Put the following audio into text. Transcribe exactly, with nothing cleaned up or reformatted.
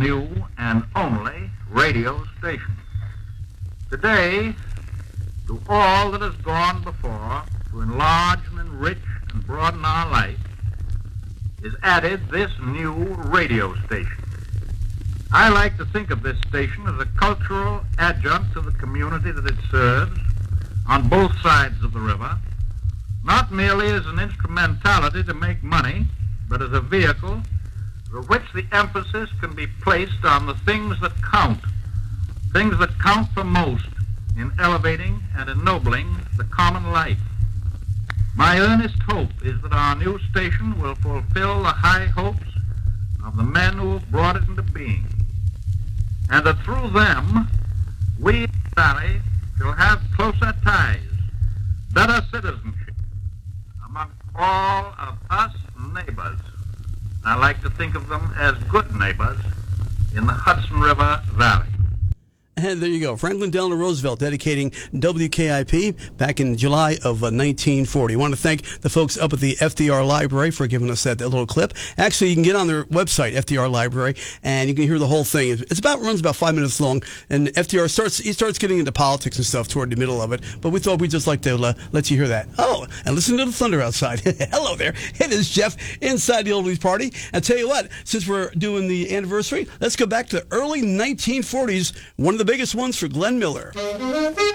new and only radio station. Today, to all that has gone before, to enlarge and enrich and broaden our life, is added this new radio station. I like to think of this station as a cultural adjunct to the community that it serves on both sides of the river, not merely as an instrumentality to make money, but as a vehicle through which the emphasis can be placed on the things that count, things that count for most in elevating and ennobling the common life. My earnest hope is that our new station will fulfill the high hopes of the men who have brought it into being, and that through them, we in the valley shall have closer ties, better citizenship among all of us neighbors. I like to think of them as good neighbors in the Hudson River Valley. And there you go. Franklin Delano Roosevelt dedicating W K I P back in July of uh, nineteen forty. I want to thank the folks up at the F D R Library for giving us that, that little clip. Actually, you can get on their website, F D R Library, and you can hear the whole thing. It's about runs about five minutes long, and F D R starts he starts getting into politics and stuff toward the middle of it. But we thought we'd just like to uh, let you hear that. Oh, and listen to the thunder outside. Hello there. It is Jeff inside the Oldies Party. And tell you what, since we're doing the anniversary, let's go back to the early nineteen forties. One of the biggest ones for Glenn Miller.